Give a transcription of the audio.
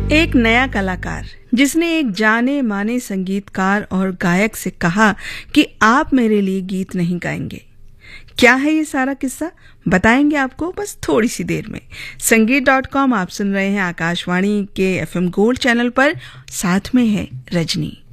एक नया कलाकार जिसने एक जाने माने संगीतकार और गायक से कहा कि आप मेरे लिए गीत नहीं गाएंगे। क्या है ये सारा किस्सा, बताएंगे आपको बस थोड़ी सी देर में। संगीत.com आप सुन रहे हैं आकाशवाणी के FM गोल्ड चैनल पर, साथ में है रजनी।